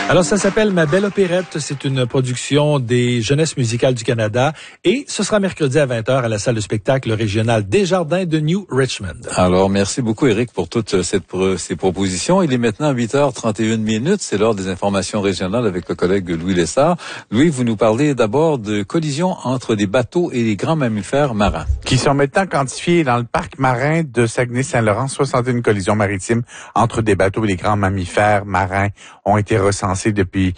Alors, ça s'appelle Ma belle opérette. C'est une production des Jeunesses musicales du Canada et ce sera mercredi à 20h à la salle de spectacle régionale Desjardins de New Richmond. Alors, merci beaucoup, Éric, pour toutes ces propositions. Il est maintenant 8h31. C'est l'heure des informations régionales avec le collègue Louis Lessard. Louis, vous nous parlez d'abord de collisions entre des bateaux et des grands mammifères marins. Qui sont maintenant quantifiés dans le parc marin de Saguenay-Saint-Laurent. 61 collisions maritimes entre des bateaux et des grands mammifères marins ont été recensées depuis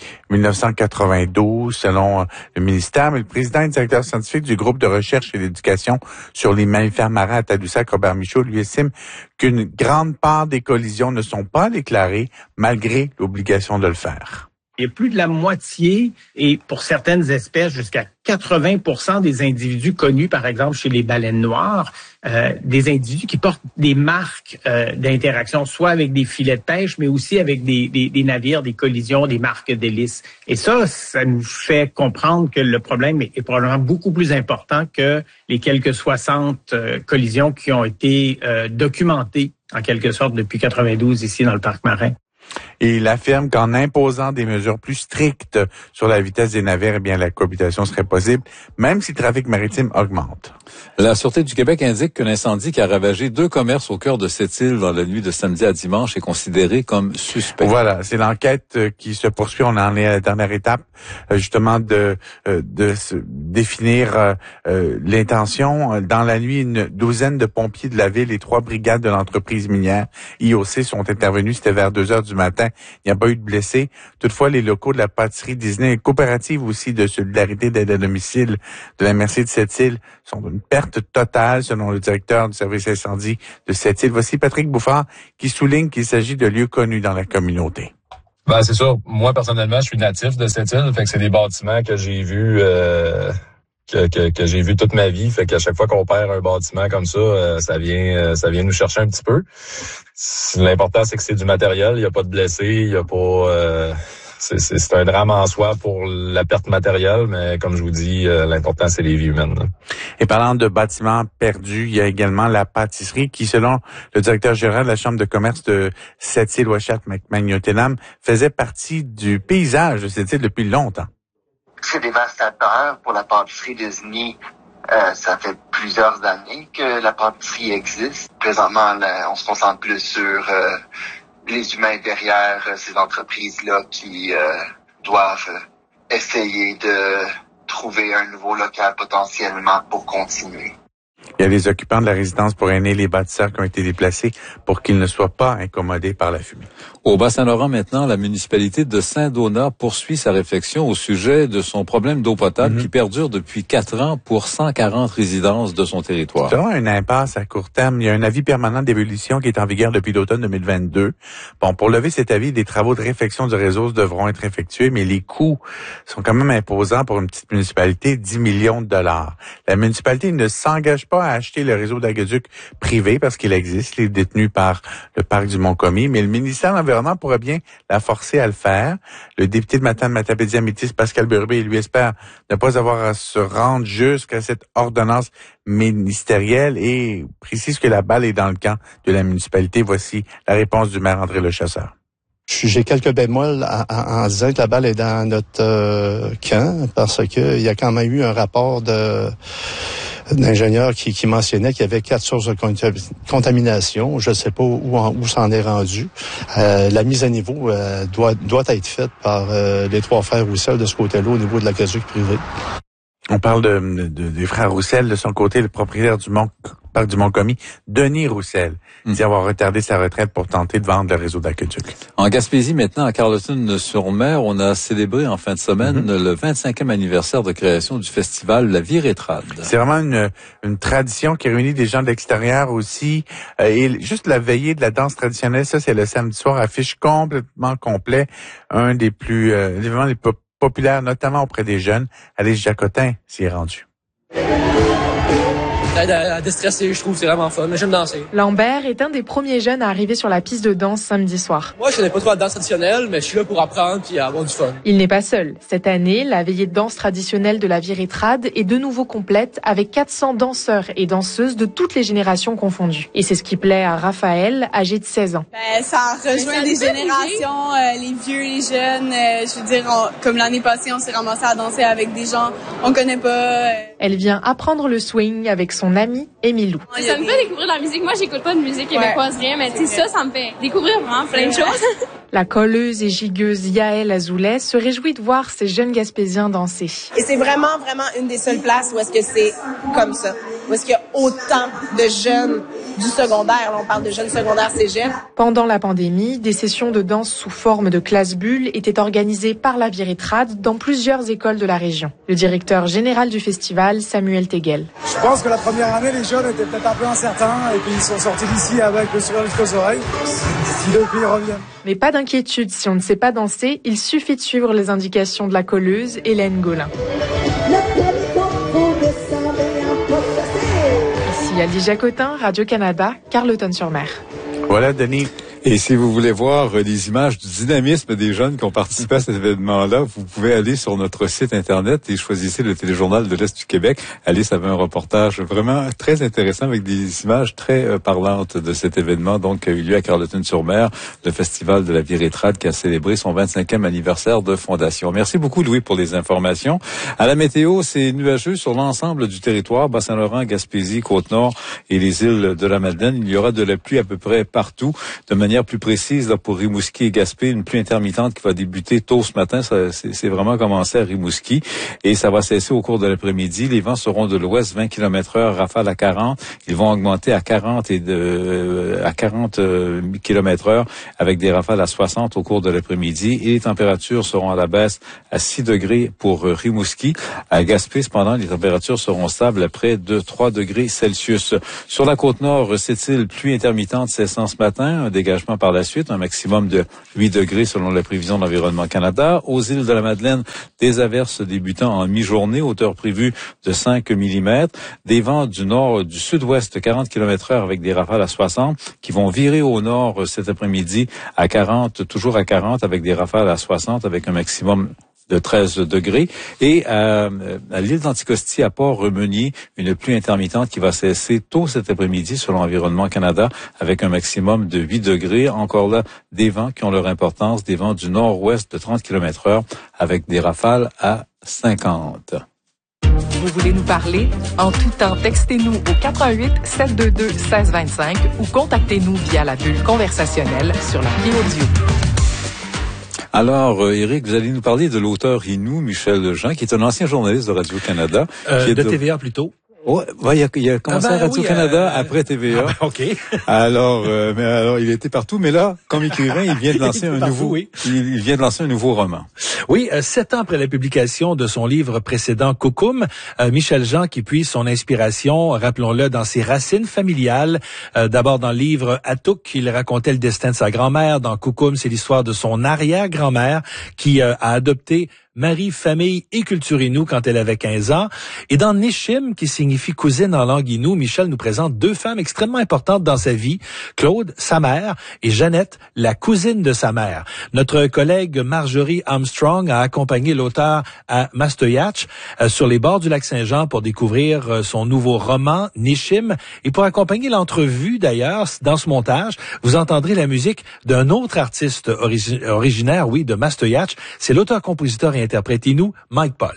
1992, selon le ministère. Mais le président et directeur scientifique du groupe de recherche et d'éducation sur les mammifères marins à Tadoussac, Robert Michaud, lui estime qu'une grande part des collisions ne sont pas déclarées malgré l'obligation de le faire. Il y a plus de la moitié, et pour certaines espèces, jusqu'à 80% des individus connus, par exemple chez les baleines noires, des individus qui portent des marques d'interaction, soit avec des filets de pêche, mais aussi avec des navires, des collisions, des marques d'hélice. Et ça nous fait comprendre que le problème est probablement beaucoup plus important que les quelques 60 collisions qui ont été documentées, en quelque sorte, depuis 92 ici dans le parc marin. Et il affirme qu'en imposant des mesures plus strictes sur la vitesse des navires, eh bien, la cohabitation serait possible, même si le trafic maritime augmente. La Sûreté du Québec indique que l'incendie qui a ravagé 2 commerces au cœur de cette île dans la nuit de samedi à dimanche est considéré comme suspect. Voilà, c'est l'enquête qui se poursuit. On en est à la dernière étape, justement, de définir l'intention. Dans la nuit, une douzaine de pompiers de la ville et 3 brigades de l'entreprise minière IOC sont intervenus. C'était vers 2 heures du matin. Il n'y a pas eu de blessés. Toutefois, les locaux de la pâtisserie Disney, coopérative aussi de solidarité d'aide à domicile de la MRC de cette île, sont d'une perte totale, selon le directeur du service incendie de cette île. Voici Patrick Bouffard qui souligne qu'il s'agit de lieux connus dans la communauté. Ben, c'est sûr. Moi, personnellement, je suis natif de cette île. Fait que c'est des bâtiments que j'ai vus, que j'ai vu toute ma vie. Fait qu'à chaque fois qu'on perd un bâtiment comme ça, ça vient nous chercher un petit peu. L'important, c'est que c'est du matériel. Il n'y a pas de blessés. Il y a pas, c'est un drame en soi pour la perte matérielle, mais comme je vous dis, l'important, c'est les vies humaines. Et parlant de bâtiments perdus, il y a également la pâtisserie qui, selon le directeur général de la Chambre de commerce de cette île, Ouachat McMagnotenam, faisait partie du paysage de cette île depuis longtemps. C'est dévastateur pour la pâtisserie Disney. Ça fait plusieurs années que la pâtisserie existe. Présentement, on se concentre plus sur les humains derrière ces entreprises-là qui doivent essayer de trouver un nouveau local potentiellement pour continuer. Il y a les occupants de la résidence pour aînés, les bâtisseurs qui ont été déplacés pour qu'ils ne soient pas incommodés par la fumée. Au Bas-Saint-Laurent, maintenant, la municipalité de Saint-Donat poursuit sa réflexion au sujet de son problème d'eau potable qui perdure depuis 4 ans pour 140 résidences de son territoire. C'est vraiment une impasse à court terme. Il y a un avis permanent d'ébullition qui est en vigueur depuis l'automne 2022. Bon, pour lever cet avis, des travaux de réfection du réseau devront être effectués, mais les coûts sont quand même imposants pour une petite municipalité, 10 millions de dollars. La municipalité ne s'engage pas à acheter le réseau d'aqueduc privé parce qu'il existe, il est détenu par le parc du Mont-Commis, mais le ministère de l'Environnement pourrait bien la forcer à le faire. Le député de Matane-Matapédia-Métis, Pascal Berubé, lui espère ne pas avoir à se rendre jusqu'à cette ordonnance ministérielle et précise que la balle est dans le camp de la municipalité. Voici la réponse du maire André Lechasseur. J'ai quelques bémols en disant que la balle est dans notre camp parce que il y a quand même eu un rapport d'ingénieur qui mentionnait qu'il y avait 4 sources de contamination. Je ne sais pas où ça en est rendu. La mise à niveau doit être faite par les 3 frères Roussel de ce côté-là au niveau de l'aqueduc privé. On parle des frères Roussel. De son côté, le propriétaire du parc du Mont-Commis, Denis Roussel, dit avoir retardé sa retraite pour tenter de vendre le réseau d'aqueduc. En Gaspésie, maintenant, à Carleton-sur-Mer, on a célébré en fin de semaine le 25e anniversaire de création du festival La Vie rétrade. C'est vraiment une tradition qui réunit des gens de l'extérieur aussi. Et juste la veillée de la danse traditionnelle, ça, c'est le samedi soir, affiche complètement complet. Un des plus événements les plus populaires, notamment auprès des jeunes. Alice Jacotin s'y est rendue. Ça aide à déstresser, je trouve, c'est vraiment fun. Mais j'aime danser. Lambert est un des premiers jeunes à arriver sur la piste de danse samedi soir. Moi, je connais pas trop la danse traditionnelle, mais je suis là pour apprendre et avoir du fun. Il n'est pas seul. Cette année, la veillée de danse traditionnelle de la Virée-Trad est de nouveau complète avec 400 danseurs et danseuses de toutes les générations confondues. Et c'est ce qui plaît à Raphaël, âgé de 16 ans. Ça rejoint des générations, les vieux, les jeunes. Je veux dire, comme l'année passée, on s'est ramassé à danser avec des gens on connaît pas. Elle vient apprendre le swing avec son ami Émilou. Ça me fait découvrir de la musique. Moi, j'écoute pas de musique québécoise, rien, mais tu sais, ça me fait découvrir vraiment plein de choses. La colleuse et gigueuse Yael Azoulay se réjouit de voir ces jeunes Gaspésiens danser. Et c'est vraiment une des seules places où est-ce que c'est comme ça. Où est-ce qu'il y a autant de jeunes du secondaire. Là, on parle de jeunes secondaires cégep. Pendant la pandémie, des sessions de danse sous forme de classe bulle étaient organisées par la Virée-Trad dans plusieurs écoles de la région. Le directeur général du festival, Samuel Teguel. Je pense que la première année, les jeunes étaient peut-être un peu incertains et puis ils sont sortis d'ici avec le sourire jusqu'aux oreilles. Si depuis ils reviennent. Mais pas d'inquiétude, si on ne sait pas danser, il suffit de suivre les indications de la colleuse Hélène Gaulin. Ici Alice Jacotin, Radio-Canada, Carleton-sur-Mer. Voilà, Denis. Et si vous voulez voir les images du dynamisme des jeunes qui ont participé à cet événement-là, vous pouvez aller sur notre site Internet et choisissez le Téléjournal de l'Est du Québec. Alice avait un reportage vraiment très intéressant avec des images très parlantes de cet événement, donc qui a eu lieu à Carleton-sur-Mer, le Festival de la Virée-Trad qui a célébré son 25e anniversaire de fondation. Merci beaucoup, Louis, pour les informations. À la météo, c'est nuageux sur l'ensemble du territoire, Bas-Saint-Laurent, Gaspésie, Côte-Nord et les îles de la Madeleine. Il y aura de la pluie à peu près partout, de manière plus précise là, pour Rimouski et Gaspé, une pluie intermittente qui va débuter tôt ce matin. C'est vraiment commencé à Rimouski et ça va cesser au cours de l'après-midi. Les vents seront de l'ouest 20 km/h, rafales à 40. Ils vont augmenter à 40 km/h avec des rafales à 60 au cours de l'après-midi. Et les températures seront à la baisse à 6 degrés pour Rimouski. À Gaspé, cependant, les températures seront stables à près de 3 degrés Celsius. Sur la Côte-Nord, cette île, pluie intermittente cessant ce matin, un dégagement par la suite, un maximum de 8 degrés selon la prévision d'Environnement Canada. Aux îles de la Madeleine, des averses débutant en mi-journée, hauteur prévue de 5 mm. Des vents du nord, du sud-ouest, 40 km/h avec des rafales à 60 qui vont virer au nord cet après-midi à 40, toujours à 40 avec des rafales à 60 avec un maximum de 13 degrés. Et à l'île d'Anticosti, à Port-Remenier, une pluie intermittente qui va cesser tôt cet après-midi selon Environnement Canada avec un maximum de 8 degrés. Encore là, des vents qui ont leur importance, des vents du nord-ouest de 30 km/h avec des rafales à 50. Vous voulez nous parler? En tout temps, textez-nous au 88 722 1625 ou contactez-nous via la bulle conversationnelle sur l'appli audio. Alors, Éric, vous allez nous parler de l'auteur Inou, Michel Jean, qui est un ancien journaliste de Radio-Canada. De TVA plutôt. Ouais, il a commencé à Radio-Canada après TVA. OK. Alors, il était partout, mais là, comme écrivain, il vient de lancer il vient de lancer un nouveau roman. Oui, 7 ans après la publication de son livre précédent, Coucoum, Michel Jean qui puise son inspiration, rappelons-le, dans ses racines familiales. D'abord dans le livre Atouk, il racontait le destin de sa grand-mère. Dans Coucoum, c'est l'histoire de son arrière-grand-mère qui a adopté Marie, famille et culture Innu quand elle avait 15 ans. Et dans Nishim, qui signifie cousine en langue Innu, Michel nous présente 2 femmes extrêmement importantes dans sa vie. Claude, sa mère, et Jeannette, la cousine de sa mère. Notre collègue Marjorie Armstrong a accompagné l'auteur à Mastoyatch, sur les bords du lac Saint-Jean pour découvrir son nouveau roman, Nishim. Et pour accompagner l'entrevue, d'ailleurs, dans ce montage, vous entendrez la musique d'un autre artiste originaire, de Mastoyatch. C'est l'auteur-compositeur et interprète Innu, Mike Paul.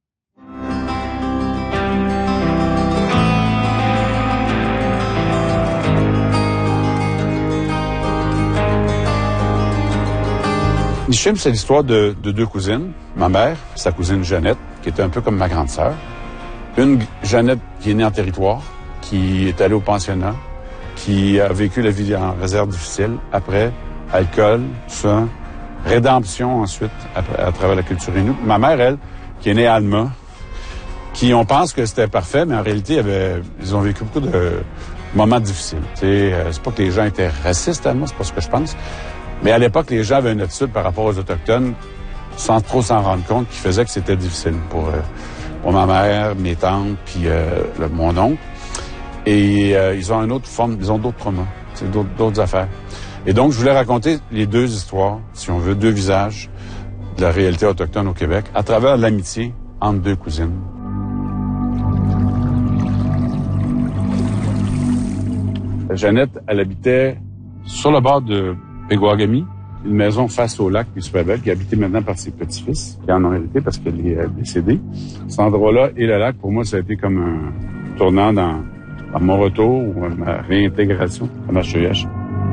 Nishim, c'est l'histoire de 2 cousines. Ma mère, sa cousine Jeannette, qui était un peu comme ma grande sœur. Une Jeannette qui est née en territoire, qui est allée au pensionnat, qui a vécu la vie en réserve difficile. Après, alcool, tout ça. Rédemption ensuite, à travers la culture Innu. Ma mère, elle, qui est née à Alma, qui, on pense que c'était parfait, mais en réalité, ils ont vécu beaucoup de moments difficiles. C'est pas que les gens étaient racistes à Alma, c'est pas ce que je pense. Mais à l'époque, les gens avaient une attitude par rapport aux Autochtones, sans trop s'en rendre compte, qui faisait que c'était difficile pour ma mère, mes tantes, puis mon oncle. Et ils ont une autre forme, ils ont d'autres traumas, d'autres affaires. Et donc, je voulais raconter les deux histoires, si on veut, deux visages de la réalité autochtone au Québec, à travers l'amitié entre deux cousines. Jeannette, elle habitait sur le bord de Peguagami, une maison face au lac, qui est super belle, qui est habitée maintenant par ses petits-fils, qui en ont hérité parce qu'elle est décédée. Cet endroit-là et le lac, pour moi, ça a été comme un tournant dans mon retour ou ma réintégration à Mastouillache.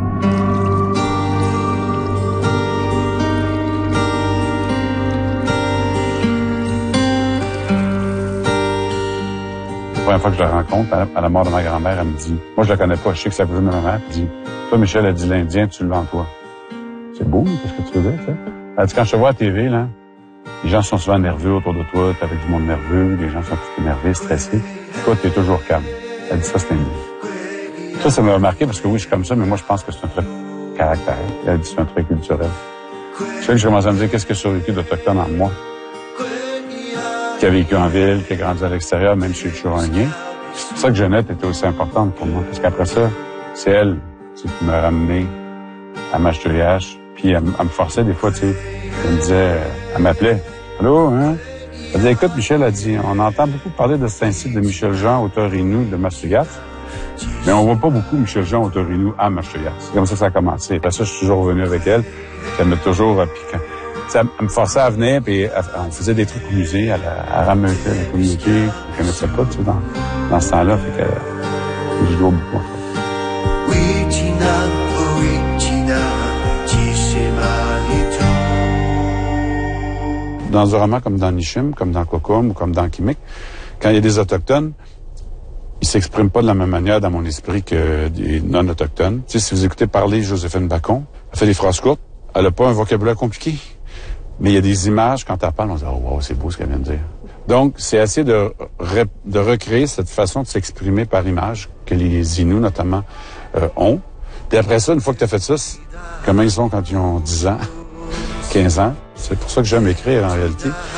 La première fois que je la rencontre, à la mort de ma grand-mère, elle me dit, moi je la connais pas, je sais que c'est la cousine de ma mère, elle dit, toi Michel, elle dit, l'Indien, tu l'as en toi. C'est beau, qu'est-ce que tu veux dire, ça? Elle dit, quand je te vois à TV, là, les gens sont souvent nerveux autour de toi, t'es avec du monde nerveux, les gens sont tous énervés, stressés. Toi, t'es toujours calme. Elle dit, ça, c'est Indien. Ça m'a marqué parce que oui, je suis comme ça, mais moi, je pense que c'est un trait de caractère. Elle dit, c'est un trait culturel. C'est là que j'ai commencé à me dire, qu'est-ce que j'ai survécu d'Autochtone en moi? Qui a vécu en ville, qui a grandi à l'extérieur, même si j'ai toujours un lien. C'est pour ça que Jeannette était aussi importante pour moi. Parce qu'après ça, c'est elle qui m'a ramené à Mastouillache. Puis elle me forçait des fois, tu sais. Elle me disait, elle m'appelait. Allô, hein? Elle disait, écoute, Michel, elle dit, on entend beaucoup parler de cet incite de Michel Jean, auteur Inou de Mastouillache. Mais on voit pas beaucoup Michel Jean, auteur Inou à Mastouillache. C'est comme ça que ça a commencé. Après ça, je suis toujours revenu avec elle. Puis elle m'a toujours piquant. Elle me forçait à venir, puis on faisait des trucs au musée, elle rameutait la communauté, je ne connaissais pas, tu sais, dans ce temps-là, fait que je jouais beaucoup. Dans un roman comme dans Nishim, comme dans Kokum ou comme dans Kimik, quand il y a des Autochtones, ils s'expriment pas de la même manière dans mon esprit que des non-autochtones. Tu sais, si vous écoutez parler Joséphine Bacon, elle fait des phrases courtes, elle a pas un vocabulaire compliqué. Mais il y a des images, quand elle parle, on se dit « Oh, wow, c'est beau ce qu'elle vient de dire ». Donc, c'est essayer de recréer cette façon de s'exprimer par image que les Inuits, notamment, ont. Puis après ça, une fois que tu as fait ça, comment ils sont quand ils ont 10 ans, 15 ans. C'est pour ça que j'aime écrire, en réalité.